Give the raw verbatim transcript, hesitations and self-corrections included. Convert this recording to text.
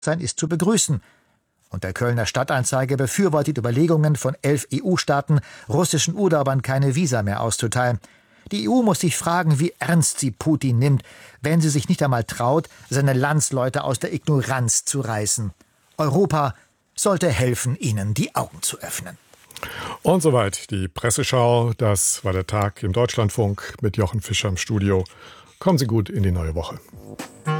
sein ist zu begrüßen. Und der Kölner Stadtanzeiger befürwortet Überlegungen von elf E U-Staaten, russischen Urlaubern keine Visa mehr auszuteilen. Die E U muss sich fragen, wie ernst sie Putin nimmt, wenn sie sich nicht einmal traut, seine Landsleute aus der Ignoranz zu reißen. Europa sollte helfen, ihnen die Augen zu öffnen. Und soweit die Presseschau. Das war der Tag im Deutschlandfunk mit Jochen Fischer im Studio. Kommen Sie gut in die neue Woche.